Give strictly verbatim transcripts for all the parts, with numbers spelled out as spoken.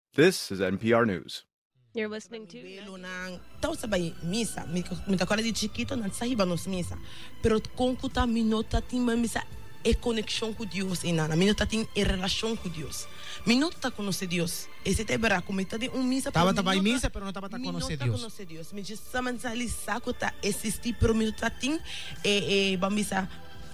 This is N P R News. You're listening to... Então, sabe, missa, muita coisa de chiquito, não saíba nos missa. Pero com que minuta tem uma missa é conexão com Deus e nada. Minuta tem é relação com Deus. Minuta conhecer Deus. Esse é verdade, como está de um missa. Tava tava em missa, pero não tava tá conhecer Deus. Minuta conhecer Deus. Me diz, sabe, ali saco tá existir, pero minuta tem é é vamos missa.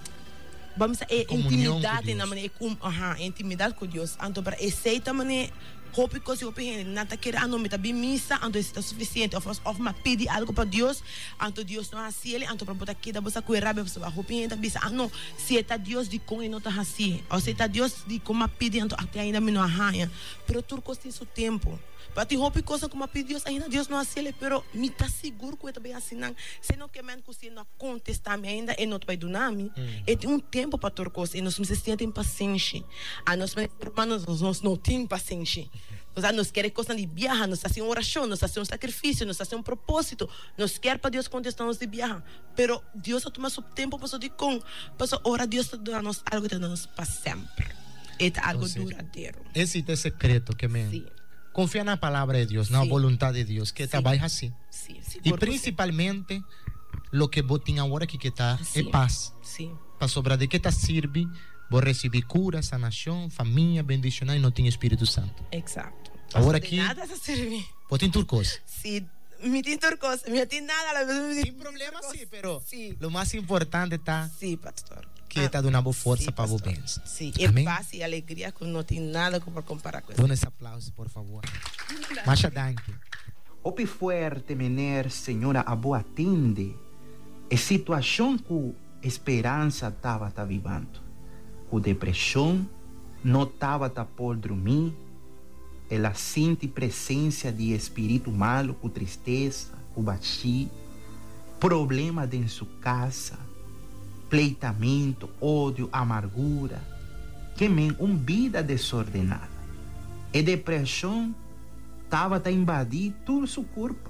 Vamos é intimidade na maneira com, aham, intimidade com Deus. Então para aceita maneira hope que eu penso, nada que ah não me tá bem missa, então está suficiente. Ou faz of ma pedir algo para Deus, então Deus não assim ele, então para botar aqui da bolsa com rabe, você vai hope ainda bisa. Ah não, se está Deus de com e não tá assim. Ou se está Deus de como a pedir, então até ainda me não arranha. Pero tudo custa seu tempo. Para te hope coisa como a pedir Deus, ainda Deus não assim ele, pero me tá seguro que eu também assim não. Se não que men que não contestar me ainda e não vai do nome. É um tempo para tudo coisa e nós precisamos ter paciência. A nós humanos nós não temos paciência. Nós nos queremos coisa de viajar, nós fazemos oração, nós fazemos sacrifício, nós fazemos propósito, nós queremos para Deus contestar-nos de viajar. Pero Deus toma seu tempo para de com, para ora Deus está dando algo que nos para sempre. É algo Entonces, duradouro. Esse é o secreto que me Sim. confia na palavra de Deus, na Sim. vontade de Deus, que Sim. trabalha assim. Sim, E principalmente, o que você tem agora aqui que está é Sim. paz. Sim. Para sobrar de que está serve, vou receber cura, sanação, família, bendição e não tem Espírito Santo. Exato. Agora Não aqui, tem nada a servir. você tem turcos. Sim, me tem turcos, me tem nada. Tem problema sim, pero Sim. o mais importante está Sim, pastor. que está dando boa força Sim, para o pastor. bem. Sim, Amém? é paz e alegria que não tem nada para comparar com isso. Dona esse aplauso, por favor. Masha danke. Opi fuerte mener, senhora, a boa atende. É situação que esperança estava tá vivendo. Com depressão, não estava tá por dormir. Ela sente presença de espírito malo, com tristeza, com baixi, problema dentro de sua casa, pleitamento, ódio, amargura, que men uma vida desordenada. E depressão estava a invadir todo o seu corpo.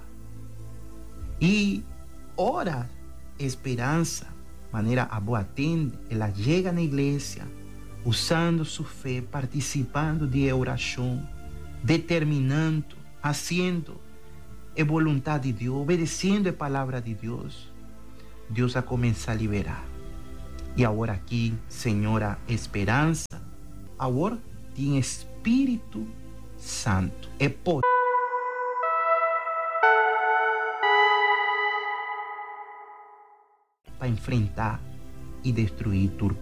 E ora, esperança, maneira a boa atende, ela chega na igreja, usando sua fé, participando de oração, determinando, fazendo a vontade de Deus, obedecendo a palavra de Deus. Deus vai começar a liberar. E agora aqui, Senhora Esperança, agora tem Espírito Santo. É poder para enfrentar e destruir tudo.